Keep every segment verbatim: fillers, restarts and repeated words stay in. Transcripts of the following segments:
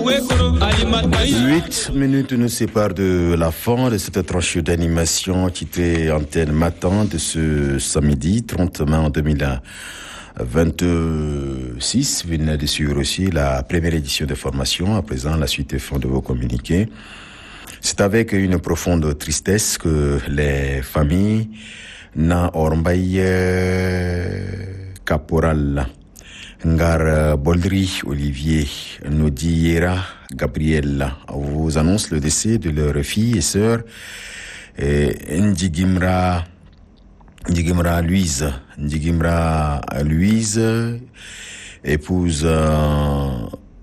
Huit minutes nous séparent de la fin de cette tranche d'animation titrée Antenne Matin de ce samedi trente mai deux mille vingt-six. Vous venez de suivre aussi la première édition de formation. À présent, la suite est fin de vos communiqués. C'est avec une profonde tristesse que les familles na Ormbaye Caporal, Ngar Boldri, Olivier, Nodiera, Gabriel vous annonce le décès de leur fille et sœur Ndigimra Ndigimra Louise. Ndigimra Louise, épouse euh,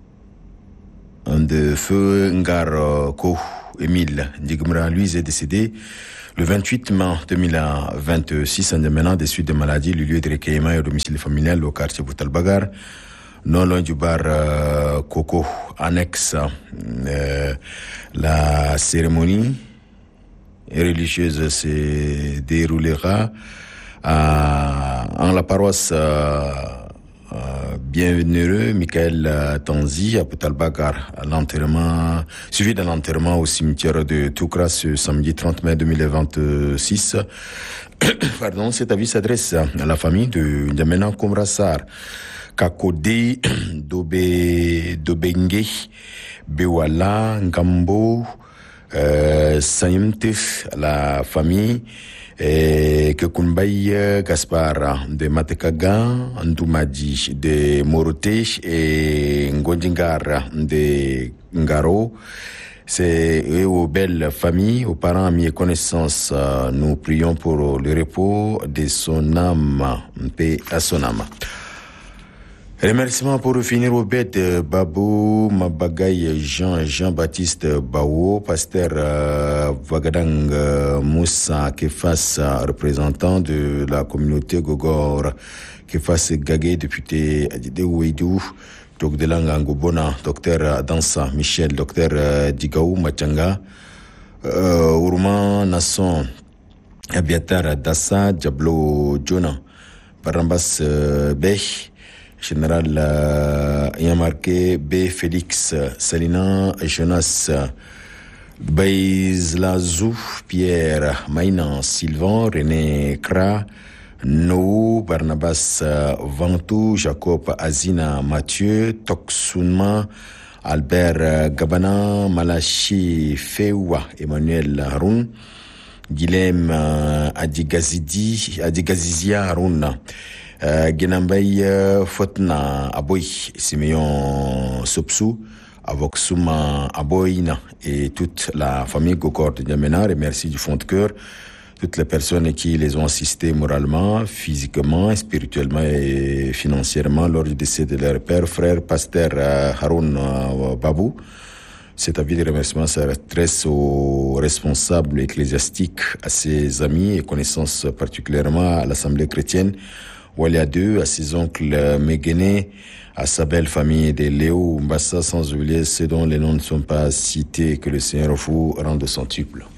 de feu Ngar Ko Émile. Ndigimra Louise est décédée le vingt-huit mai deux mille vingt-six en démenant des suites de maladie. Le lieu de recueillement et au domicile familial au quartier Boutalbagar, non loin du bar euh, Coco annexe. Euh, la cérémonie religieuse se déroulera à, en la paroisse euh, euh, Bienheureux Michael Tanzi à Boutalbagar, l'enterrement suivi de l'enterrement au cimetière de Toukra ce samedi trente mai deux mille vingt-six. Pardon, cet avis s'adresse à la famille de N'Djamena Komrassar, Kakode, Dobe, Dobenge, Bewala, Ngambo, euh, Saïmtif, la famille, et Kekunbaye Gaspar de Matekaga, Ndoumadi de Morote et Ngodingar de Ngaro. C'est eux aux belles familles, aux parents, amis et connaissances. Nous prions pour le repos de son âme, paix à son âme. Remerciements pour finir au bête Babou Mabagaï Jean Jean-Baptiste Bao, pasteur euh, Vagadang euh, Moussa Kefas, représentant de la communauté Gogor, Kefas Gagé, député de Ouidou, Tok de Langangobona, docteur Dansa Michel, docteur euh, Digaou Machanga, euh, Ourman Nasson, Abiatar Dassa, Diablo Jonah, Barambas euh, Bech, Général euh, Yamarke B. Félix, Salina Jonas, Baizlazou, Pierre, Maïnan, Sylvain, René Kra, Nou, Barnabas Vantou, Jacob Azina, Mathieu, Toksunma, Albert Gabana, Malachi Fewa, Emmanuel Haroun, Guilhem Adigazidi, Adigazizia Haroun, Euh, Genambay euh, Fotna Aboy, Simeon Sopsou, Avoxuma Aboyna et toute la famille Gokor de N'Djamena. Et merci du fond de cœur toutes les personnes qui les ont assistés moralement, physiquement, spirituellement et financièrement lors du décès de leur père, frère, pasteur euh, Haroun euh, Babou. Cet avis de remerciement s'adresse aux responsables ecclésiastiques, à ses amis et connaissances, particulièrement à l'Assemblée chrétienne Walia deux, à ses oncles Méguéné, à sa belle famille de Léo Mbassa, sans oublier ceux dont les noms ne sont pas cités, que le Seigneur vous rende centuple.